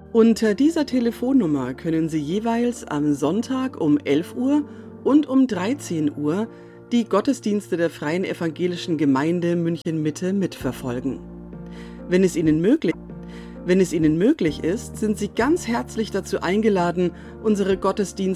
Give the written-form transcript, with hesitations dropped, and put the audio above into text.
Unter dieser Telefonnummer können Sie jeweils am Sonntag um 11 Uhr und um 13 Uhr die Gottesdienste der Freien Evangelischen Gemeinde München-Mitte mitverfolgen. Wenn es Ihnen möglich ist, sind Sie ganz herzlich dazu eingeladen, unsere Gottesdienste